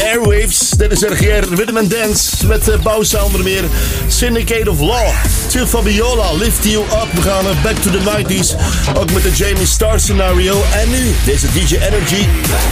airwaves. Dit is RGR Rhythm and Dance met Bouwza onder meer. Syndicate of Law. Til Fabiola, Lift You Up. We gaan back to the 90s. Ook met de Jamie Star scenario. En nu deze DJ Energy.